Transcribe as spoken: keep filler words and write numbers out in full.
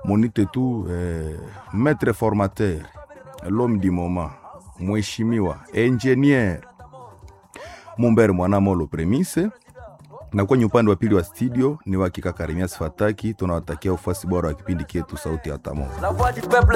monite tu eh, maître formateur, l'homme du moment, mheshimiwa engineer Mumbere Mwanamolo Premise. Na kwenye upande wa pili wa studio ni wa kaka Karimias Fataki. Tunawatakia ufuasi bora wa kipindi chetu Sauti ya Tamu.